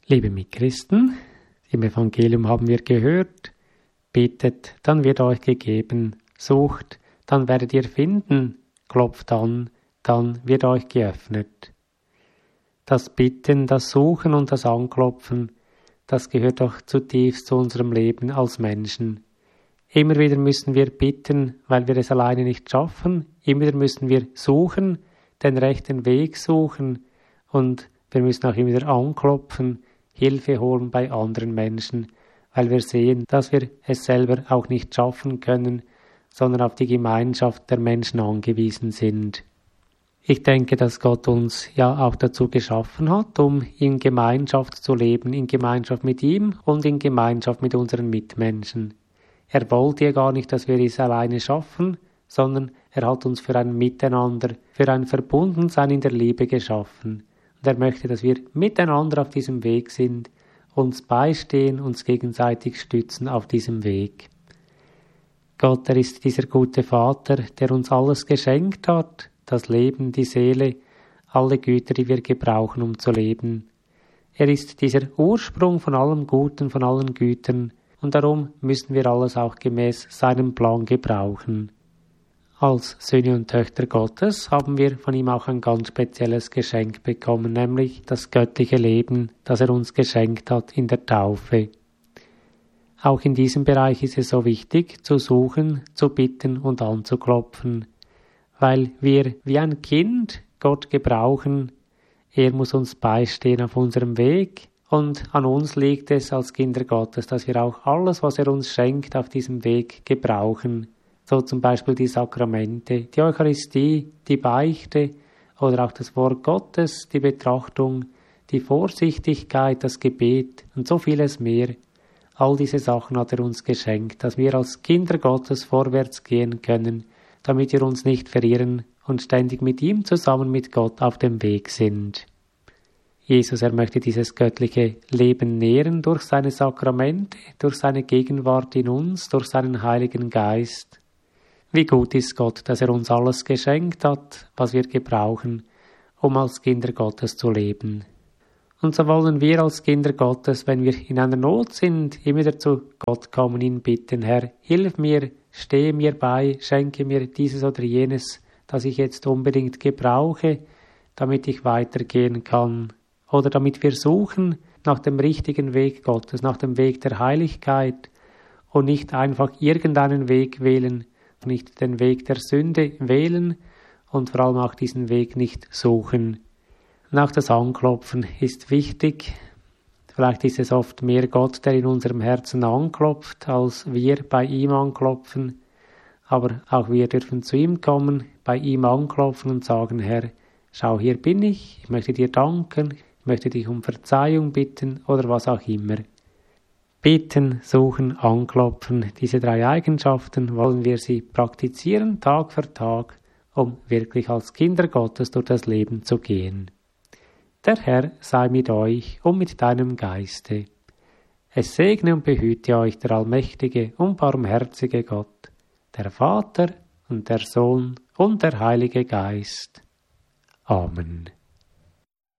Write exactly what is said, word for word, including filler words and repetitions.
Liebe Mitchristen, im Evangelium haben wir gehört, bittet, dann wird euch gegeben, sucht, dann werdet ihr finden, klopft an, dann wird euch geöffnet. Das Bitten, das Suchen und das Anklopfen, das gehört doch zutiefst zu unserem Leben als Menschen. Immer wieder müssen wir bitten, weil wir es alleine nicht schaffen, immer wieder müssen wir suchen, den rechten Weg suchen und wir müssen auch immer wieder anklopfen, Hilfe holen bei anderen Menschen, weil wir sehen, dass wir es selber auch nicht schaffen können, sondern auf die Gemeinschaft der Menschen angewiesen sind. Ich denke, dass Gott uns ja auch dazu geschaffen hat, um in Gemeinschaft zu leben, in Gemeinschaft mit ihm und in Gemeinschaft mit unseren Mitmenschen. Er wollte ja gar nicht, dass wir es alleine schaffen, sondern er hat uns für ein Miteinander, für ein Verbundensein in der Liebe geschaffen. Und er möchte, dass wir miteinander auf diesem Weg sind, uns beistehen, uns gegenseitig stützen auf diesem Weg. Gott, er ist dieser gute Vater, der uns alles geschenkt hat, das Leben, die Seele, alle Güter, die wir gebrauchen, um zu leben. Er ist dieser Ursprung von allem Guten, von allen Gütern, und darum müssen wir alles auch gemäß seinem Plan gebrauchen. Als Söhne und Töchter Gottes haben wir von ihm auch ein ganz spezielles Geschenk bekommen, nämlich das göttliche Leben, das er uns geschenkt hat in der Taufe. Auch in diesem Bereich ist es so wichtig, zu suchen, zu bitten und anzuklopfen, weil wir wie ein Kind Gott gebrauchen. Er muss uns beistehen auf unserem Weg und an uns liegt es als Kinder Gottes, dass wir auch alles, was er uns schenkt, auf diesem Weg gebrauchen. So zum Beispiel die Sakramente, die Eucharistie, die Beichte oder auch das Wort Gottes, die Betrachtung, die Vorsichtigkeit, das Gebet und so vieles mehr. All diese Sachen hat er uns geschenkt, dass wir als Kinder Gottes vorwärts gehen können, damit wir uns nicht verirren und ständig mit ihm zusammen mit Gott auf dem Weg sind. Jesus, er möchte dieses göttliche Leben nähren durch seine Sakramente, durch seine Gegenwart in uns, durch seinen Heiligen Geist. Wie gut ist Gott, dass er uns alles geschenkt hat, was wir gebrauchen, um als Kinder Gottes zu leben. Und so wollen wir als Kinder Gottes, wenn wir in einer Not sind, immer wieder zu Gott kommen, ihn bitten, Herr, hilf mir, stehe mir bei, schenke mir dieses oder jenes, das ich jetzt unbedingt gebrauche, damit ich weitergehen kann. Oder damit wir suchen nach dem richtigen Weg Gottes, nach dem Weg der Heiligkeit und nicht einfach irgendeinen Weg wählen, nicht den Weg der Sünde wählen und vor allem auch diesen Weg nicht suchen. Und auch das Anklopfen ist wichtig. Vielleicht ist es oft mehr Gott, der in unserem Herzen anklopft, als wir bei ihm anklopfen. Aber auch wir dürfen zu ihm kommen, bei ihm anklopfen und sagen, Herr, schau, hier bin ich, ich möchte dir danken, ich möchte dich um Verzeihung bitten oder was auch immer. Bitten, suchen, anklopfen, diese drei Eigenschaften wollen wir sie praktizieren, Tag für Tag, um wirklich als Kinder Gottes durch das Leben zu gehen. Der Herr sei mit euch und mit deinem Geiste. Es segne und behüte euch der allmächtige und barmherzige Gott, der Vater und der Sohn und der Heilige Geist. Amen.